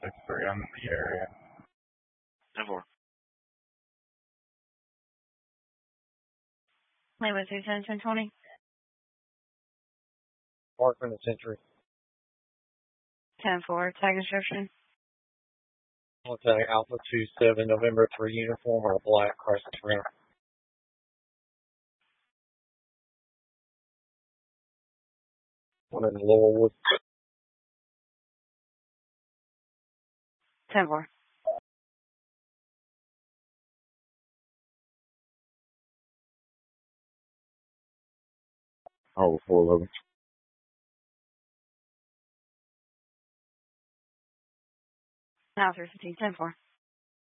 6-3. I'm in the area. 10-4. Lima 210, 1020. Parkman and Century. 10-4, tag instruction. Tag Alpha 27, November 3 uniform or black Chrysler Sprinter. One in Laurelwood. 10-4. Oh, 411. Now 315, 10-4.